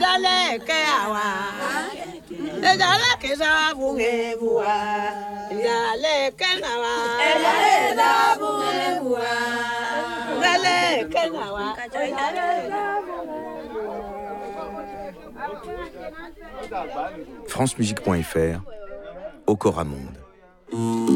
Dale que agua. Dale que sabe bua. Dale que nava. Dale da bua. Dale que nava. francemusique.fr, Okora Monde.